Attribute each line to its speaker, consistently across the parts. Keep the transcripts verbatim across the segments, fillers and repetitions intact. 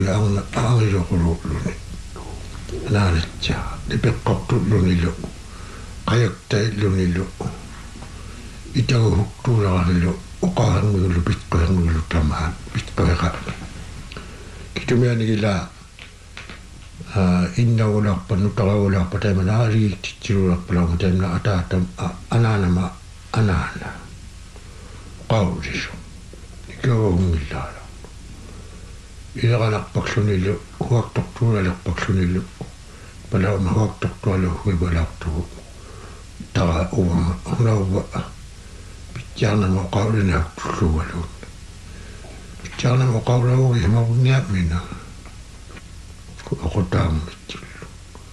Speaker 1: ang aangilokululluni naanatsa lipeqqortullunilu qayaktaillunilu itaguhuktuularalu uqaarngulu pitqerngulu tamaan pitqeqa kitumianigila a innaulaqpannu taqaularpa taimana ariittitsilulaqpalamu taimna ataatam anaanama anaana qaulisu ikauhungillaala ilaqalaqpaqlunilu huaqtortuulalaqpaqlunilu palauma huaqtortualu huibalaqtugu taqa uama hunauva pitjaarnama qaulinaaqtullugaluun pitjaarnama qaulaugi himagunniammina oqutaammitsillu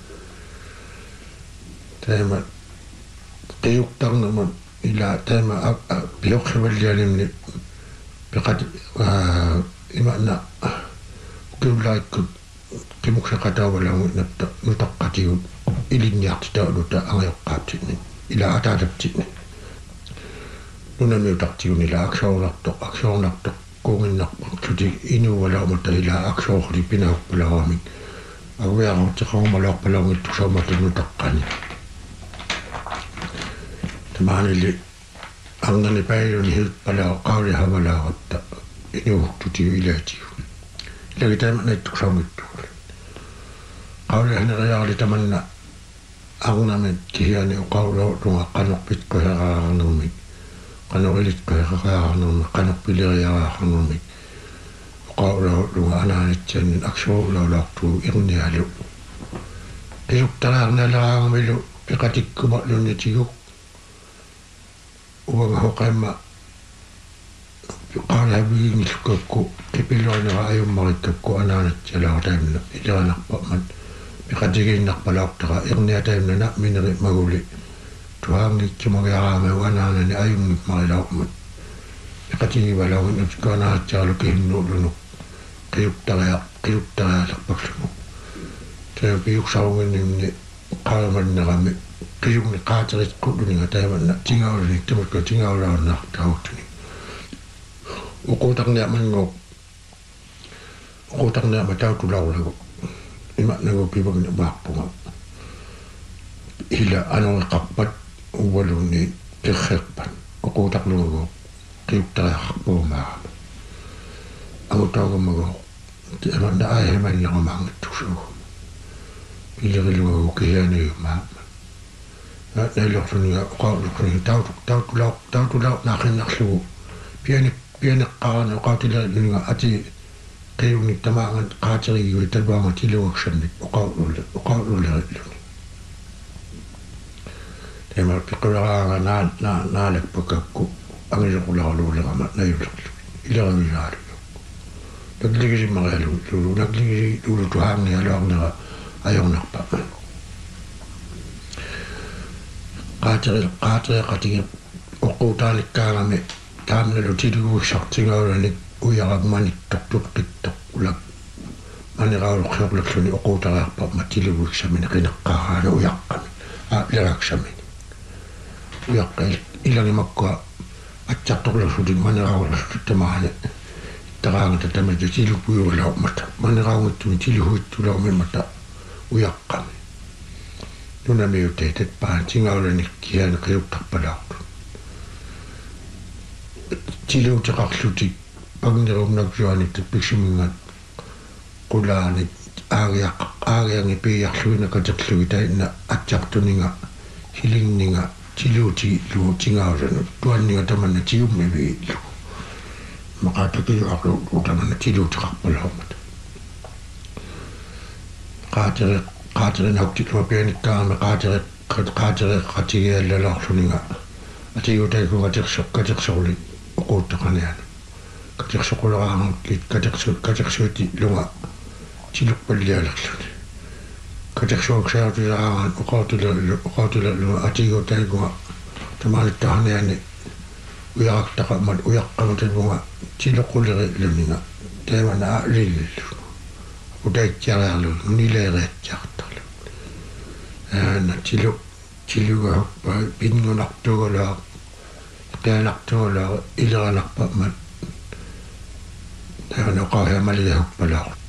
Speaker 1: taima tayuqtarnama ila taima pioqsivallialimni piqat imana kullaikku kimuksaqataawalamu natta nutaqqatiu ilinniartitaaluta angayoqqaaptinni ila ataataptinni nunamiutaqtiuni ila aksaornartoq aksaornartoq kuunginnarpaqtuti inuualaumata ila aksaorli pinahuppalaramik aguiaqortiqarumalaorpalaungittusaumata nutaqqani tamaanili angani pailuni hilppalao qaulihawalaaqatta inuuhtutiu ilaatiu ilagitaima naittuqsaungittuqal qaulihaniqiaarli tamanna arnamit kihiani uqaulao lunga qanorpitqoheraarnermik qanoriliqqoheraarnermik qanorpileriaraarnermik uqaulao lunga anaanitsaannin aksuulaulaartuu irnialu qisuqtalaarnalaaramilu piqatikkumarlunnitiguk uanga hoqaimma qaalaviingillukakku qipilluanera ajummarikakku anaanatsalaartaamna ileranarpaman piqatigiinnarpalaortara irniataimnana mineri maguli tuhaangitsumagiaraamau anaanani ajungipmarilaormat piqatigivalaugun utikaanaatsaarlu kihinnuulunuk qiyuqtaria qiyuqtarialerpaklugu taa piyuqsarunginnimni qaalamannerami qiyugni qaateritqulluninga taimanna tingaulunik tamakka tingaulaarnaartauttuni uquutarniamanngoo uquutarniama tautulaulagu imanagu pivagni maappunga ila anoqarpat uwalunni qirreqpan uquutarlugu qiyuqtariaqarpuumaarama agutaugumagu tiamanna aihimannaqamaangittusugu ilerilugu kihianiumaama nailorluniga uqaulukuni tautu tautulau tautulau naaqinarlugu piani pianeqqarana uqautilaluninga ati qiyugni tamaangan qaaterigigu talbaanga tiluaksannit uqaululle uqaulullerilluni taimar piqularaanga naa naa naalakpakakku angilequlaarluulerama nayullerlu ileramilaalu nakligisimmarialu lulu nakligisi lulutuhaangialuarnera ajornarpa qaateri qaateri qatigi uquutaalikkaarami taamnalu tiliguussartingaulanik ujaragmanittortuqqittoq ulak manirauluqsiorlakluni uquutariarpa matiliguussamini qineqqaaraana uyaqqami a leraksamini uyaqqai ilangimakkua atsaartorlasutin maniraulasutit tamaani ittaraangata tamata tilikuiulaumata maniraungittumi tilihuittulaumimmata uyaqqami nunamiuteitet paan tingaulanik kiani qiyuqtarpalaartu tiluutiqarluti pagnerumnaksuanit piksimingat qulaanit aagiaq aagiangi piiarluina katerlugi tainna atsaartuninga hilingninga tiluuti luu tingaulanu tuanninga tamanna tiummiviillu maqaatakiluarlu tamanna tiluutiqarpalaumata qaatere qaatere nauktitlua pianikkaarme qaatere qaatere qatigiallalarluninga atiyutaikunga tirsoq katirsorli uquuttaqaniana katirsoqularaangukkiit katirsu katirsuuti lunga tilukpallialerluni katirsuaksaatusaraangan uqautilallu uqautilallu atiyutaikunga tamaalittaqaniani ujaraqtaqamat uyaqqamatalunga tiluquleriluninga taimana aalillu utaitsiariarlu unileeriatsiartarlu aana tilu tiluga hoppa pingunartugalaa qeanartugalaa ileranarpamat taana qaahiamaliahukpalaa